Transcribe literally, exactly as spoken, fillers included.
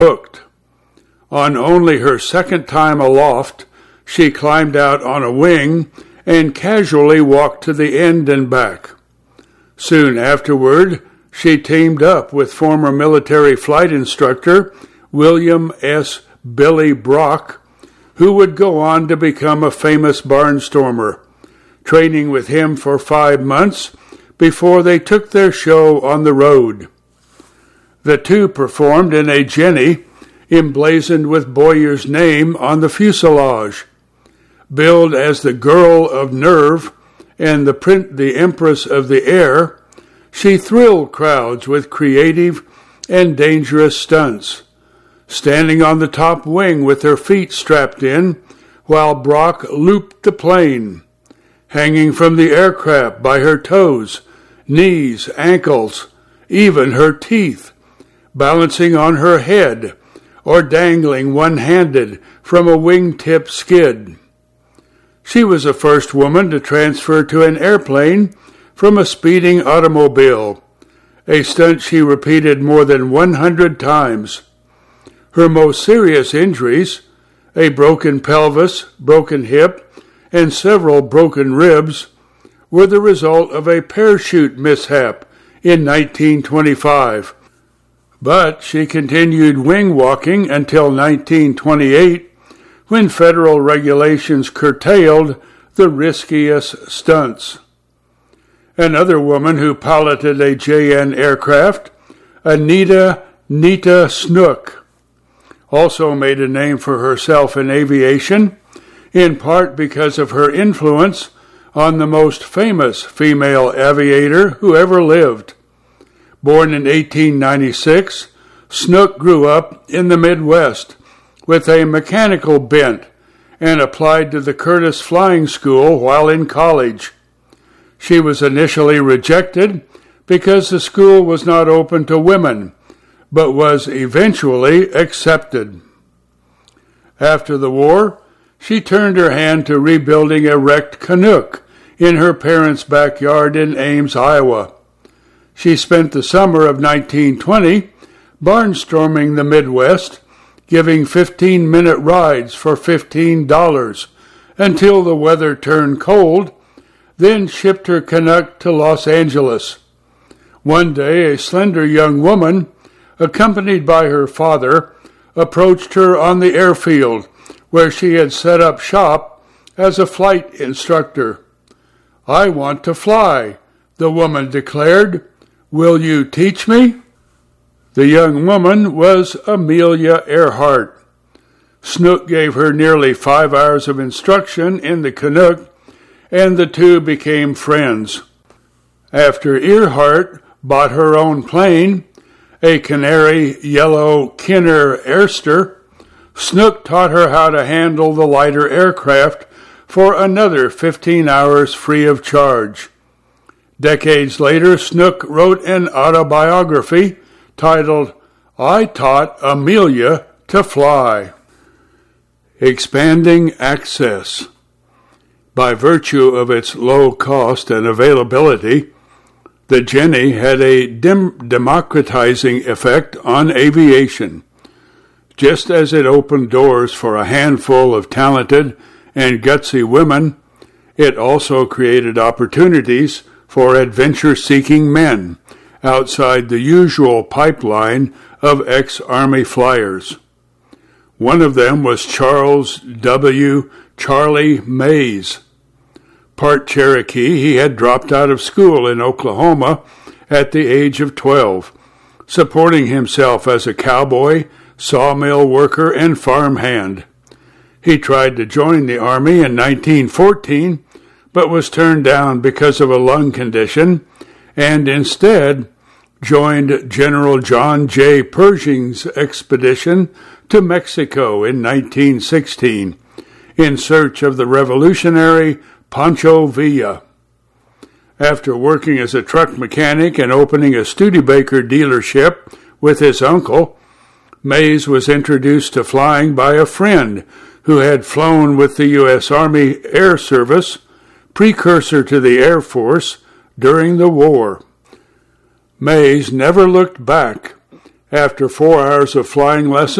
hooked. On only her second time aloft, she climbed out on a wing and casually walked to the end and back. Soon afterward, she teamed up with former military flight instructor William S. Billy Brock, who would go on to become a famous barnstormer, training with him for five months before they took their show on the road. The two performed in a Jenny emblazoned with Boyer's name on the fuselage. Billed as the Girl of Nerve and the, print, the Empress of the Air, she thrilled crowds with creative and dangerous stunts, standing on the top wing with her feet strapped in while Brock looped the plane, hanging from the aircraft by her toes, knees, ankles, even her teeth, balancing on her head or dangling one-handed from a wingtip skid. She was the first woman to transfer to an airplane from a speeding automobile, a stunt she repeated more than one hundred times. Her most serious injuries, a broken pelvis, broken hip, and several broken ribs, were the result of a parachute mishap in nineteen twenty-five. But she continued wing walking until nineteen twenty-eight, when federal regulations curtailed the riskiest stunts. Another woman who piloted a J N aircraft, Anita Nita Snook, also made a name for herself in aviation, in part because of her influence on the most famous female aviator who ever lived. Born in eighteen ninety-six, Snook grew up in the Midwest with a mechanical bent and applied to the Curtis Flying School while in college. She was initially rejected because the school was not open to women, but was eventually accepted. After the war, she turned her hand to rebuilding a wrecked Canuck in her parents' backyard in Ames, Iowa. She spent the summer of nineteen twenty barnstorming the Midwest, giving fifteen-minute rides for fifteen dollars until the weather turned cold, then shipped her Canuck to Los Angeles. One day, a slender young woman, accompanied by her father, approached her on the airfield, where she had set up shop as a flight instructor. "I want to fly," the woman declared. "Will you teach me?" The young woman was Amelia Earhart. Snook gave her nearly five hours of instruction in the Canuck, and the two became friends. After Earhart bought her own plane, a canary yellow Kinner Airster, Snook taught her how to handle the lighter aircraft for another fifteen hours free of charge. Decades later, Snook wrote an autobiography titled, "I Taught Amelia to Fly." Expanding access. By virtue of its low cost and availability, the Jenny had a dem- democratizing effect on aviation. Just as it opened doors for a handful of talented and gutsy women, it also created opportunities for adventure-seeking men outside the usual pipeline of ex-Army flyers. One of them was Charles W. Charlie Mays. Part Cherokee, he had dropped out of school in Oklahoma at the age of twelve, supporting himself as a cowboy, sawmill worker, and farmhand. He tried to join the Army in nineteen fourteen, but was turned down because of a lung condition, and instead joined General John J. Pershing's expedition to Mexico in nineteen sixteen in search of the revolutionary Pancho Villa. After working as a truck mechanic and opening a Studebaker dealership with his uncle, Mays was introduced to flying by a friend who had flown with the U S Army Air Service, precursor to the Air Force, during the war. Mays never looked back After four hours of flying lessons,